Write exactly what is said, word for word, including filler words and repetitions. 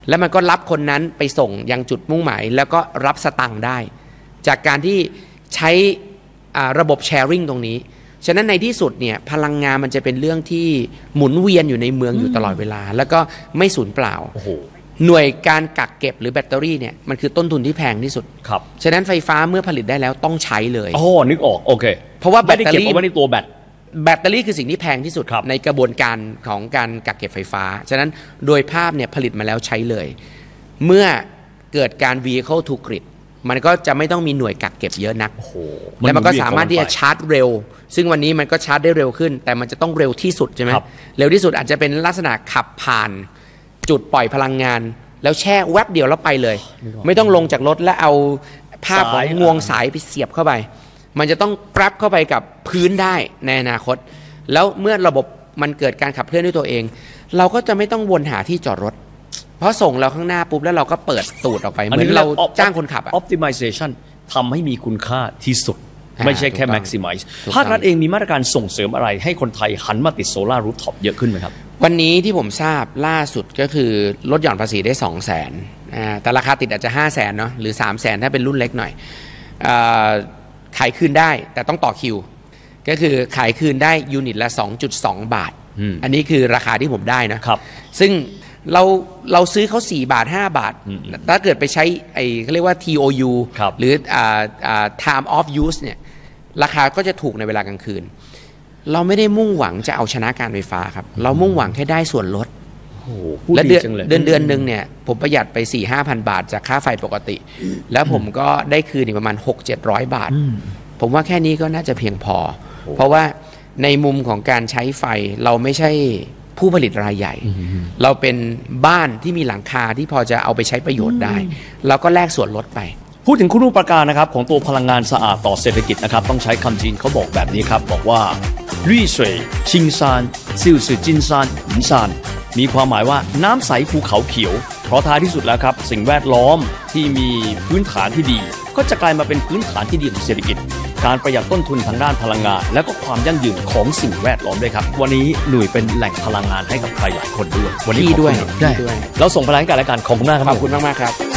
แล้วมันก็รับคนนั้นไปส่งยังจุดมุ่งหมายแล้วก็รับสตังค์ได้จากการที่ใช้ระบบแชร์ริ่งตรงนี้ฉะนั้นในที่สุดเนี่ยพลังงานมันจะเป็นเรื่องที่หมุนเวียนอยู่ในเมืองอยู่ตลอดเวลาแล้วก็ไม่สูญเปล่าหน่วยการกักเก็บหรือแบตเตอรี่เนี่ยมันคือต้นทุนที่แพงที่สุดครับฉะนั้นไฟฟ้าเมื่อผลิตได้แล้วต้องใช้เลยโอ้นึกออกโอเคเพราะว่าแบตเตอรี่ไม่ได้เก็บเอาไว้ในตัวแบตแบตเตอรี่คือสิ่งที่แพงที่สุดในกระบวนการของการกักเก็บไฟฟ้าฉะนั้นโดยภาพเนี่ยผลิตมาแล้วใช้เลยเมื่อเกิดการ vehicle to grid มันก็จะไม่ต้องมีหน่วยกักเก็บเยอะนักและมันก็สามารถที่จะชาร์จเร็วซึ่งวันนี้มันก็ชาร์จได้เร็วขึ้นแต่มันจะต้องเร็วที่สุดใช่ไหมเร็วที่สุดอาจจะเป็นลักษณะขับผ่านจุดปล่อยพลังงานแล้วแช่แวบเดียวแล้วไปเลยไม่ต้องลงจากรถแล้วเอาภาพของงวงสายไปเสียบเข้าไปมันจะต้องปรับเข้าไปกับพื้นได้ในอนาคตแล้วเมื่อระบบมันเกิดการขับเคลื่อนด้วยตัวเองเราก็จะไม่ต้องวนหาที่จอดรถเพราะส่งเราข้างหน้าปุ๊บแล้วเราก็เปิดตูดออกไปเหมือนเราจ้างคนขับ optimization ทำให้มีคุณค่าที่สุดไม่ใช่แค่ maximize ภาครัฐเองมีมาตรการส่งเสริมอะไรให้คนไทยหันมาติดโซลาร์รูฟท็อปเยอะขึ้นไหมครับวันนี้ที่ผมทราบล่าสุดก็คือลดหย่อนภาษีได้ สองแสน อ่าแต่ราคาติดอาจจะ ห้าแสน เนาะหรือ สามแสน ถ้าเป็นรุ่นเล็กหน่อยอ่าขายคืนได้แต่ต้องต่อคิวก็คือขายคืนได้ยูนิตละ สองจุดสอง บาท อ, อันนี้คือราคาที่ผมได้นะครับซึ่งเราเราซื้อเขาสี่บาทห้าบาทถ้าเกิดไปใช้ไอ้เขาเรียกว่า ที โอ ยู หรืออ่าอ่า time of use เนี่ยราคาก็จะถูกในเวลากลางคืนเราไม่ได้มุ่งหวังจะเอาชนะการไฟฟ้าครับเรามุ่งหวังแค่ได้ส่วนลดและเดือนเดือนเดือนนึงเนี่ยผมประหยัดไป สี่ห้าพัน บาทจากค่าไฟปกติแล้วผมก็ได้คืนอีกประมาณ หกเจ็ดร้อย บาทผมว่าแค่นี้ก็น่าจะเพียงพอเพราะว่าในมุมของการใช้ไฟเราไม่ใช่ผู้ผลิตรายใหญ่เราเป็นบ้านที่มีหลังคาที่พอจะเอาไปใช้ประโยชน์ได้เราก็แลกส่วนลดไปพูดถึงคุณูปการนะครับของตัวพลังงานสะอาดต่อเศรษฐกิจนะครับต้องใช้คำจีนเขาบอกแบบนี้ครับบอกว่ารี่สวยชิงซานซิวซือจินซานหยินซานมีความหมายว่าน้ำใสภูเขาเขียวเพราะท้ายที่สุดแล้วครับสิ่งแวดล้อมที่มีพื้นฐานที่ดีก็จะกลายมาเป็นพื้นฐานที่ดีของเศรษฐกิจการประหยัดต้นทุนทางด้านพลังงานและก็ความยั่งยืนของสิ่งแวดล้อมด้วยครับวันนี้หนุ่ยเป็นแหล่งพลังงานให้กับใครหลายคนด้วยวันนี้ขอบคุณด้วยเราส่งพลังให้กันและกันขอบคุณมากครับขอบคุณมากๆครับ